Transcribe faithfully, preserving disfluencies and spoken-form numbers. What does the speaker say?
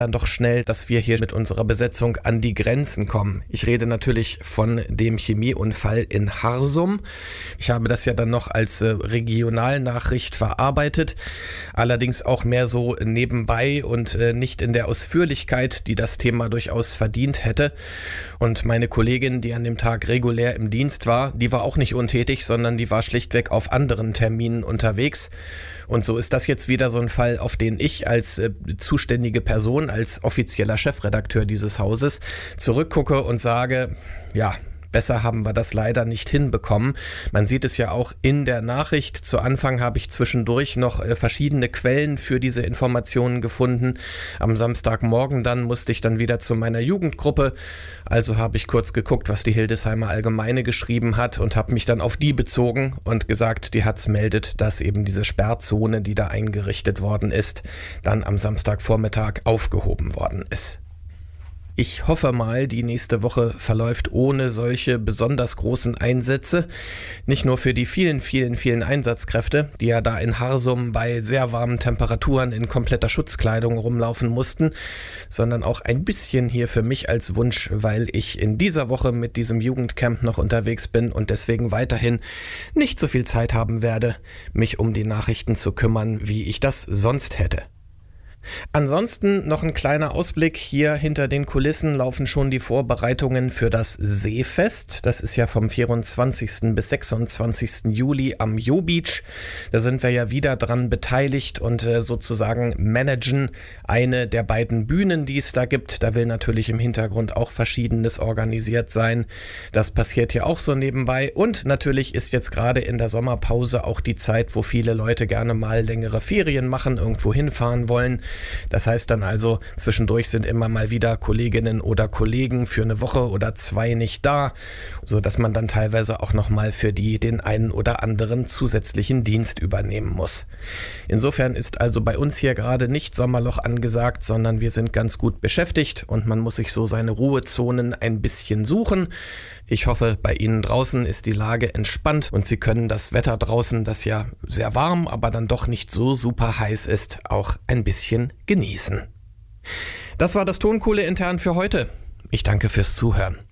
dann doch schnell, dass wir hier mit unserer Besetzung an die Grenzen kommen. Ich rede natürlich von dem Chemieunfall in Harsum. Ich habe das ja dann noch als äh, Regionalnachricht verarbeitet, allerdings auch mehr so nebenbei und äh, nicht in der Ausführlichkeit, die das Thema durchaus verdient hätte. Und meine Kollegin, die an dem Tag regulär im Dienst war, die war auch nicht untätig, sondern die war schlichtweg auf anderen Terminen unterwegs. Und so ist das jetzt wieder so ein Fall, auf den ich als äh, zuständige Person, als offizieller Chefredakteur dieses Hauses zurückgucke und sage, ja, besser haben wir das leider nicht hinbekommen. Man sieht es ja auch in der Nachricht. Zu Anfang habe ich zwischendurch noch äh, verschiedene Quellen für diese Informationen gefunden. Am Samstagmorgen dann musste ich dann wieder zu meiner Jugendgruppe. Also habe ich kurz geguckt, was die Hildesheimer Allgemeine geschrieben hat und habe mich dann auf die bezogen und gesagt, die Hatz meldet, dass eben diese Sperrzone, die da eingerichtet worden ist, dann am Samstagvormittag aufgehoben worden ist. Ich hoffe mal, die nächste Woche verläuft ohne solche besonders großen Einsätze. Nicht nur für die vielen, vielen, vielen Einsatzkräfte, die ja da in Harsum bei sehr warmen Temperaturen in kompletter Schutzkleidung rumlaufen mussten, sondern auch ein bisschen hier für mich als Wunsch, weil ich in dieser Woche mit diesem Jugendcamp noch unterwegs bin und deswegen weiterhin nicht so viel Zeit haben werde, mich um die Nachrichten zu kümmern, wie ich das sonst hätte. Ansonsten noch ein kleiner Ausblick. Hier hinter den Kulissen laufen schon die Vorbereitungen für das Seefest. Das ist ja vom vierundzwanzigsten bis sechsundzwanzigsten Juli am Jo Beach. Da sind wir ja wieder dran beteiligt und äh, sozusagen managen eine der beiden Bühnen, die es da gibt. Da will natürlich im Hintergrund auch Verschiedenes organisiert sein. Das passiert hier auch so nebenbei. Und natürlich ist jetzt gerade in der Sommerpause auch die Zeit, wo viele Leute gerne mal längere Ferien machen, irgendwo hinfahren wollen. Das heißt dann also, zwischendurch sind immer mal wieder Kolleginnen oder Kollegen für eine Woche oder zwei nicht da, sodass man dann teilweise auch nochmal für die den einen oder anderen zusätzlichen Dienst übernehmen muss. Insofern ist also bei uns hier gerade nicht Sommerloch angesagt, sondern wir sind ganz gut beschäftigt und man muss sich so seine Ruhezonen ein bisschen suchen. Ich hoffe, bei Ihnen draußen ist die Lage entspannt und Sie können das Wetter draußen, das ja sehr warm, aber dann doch nicht so super heiß ist, auch ein bisschen genießen. Das war das Tonkohle intern für heute. Ich danke fürs Zuhören.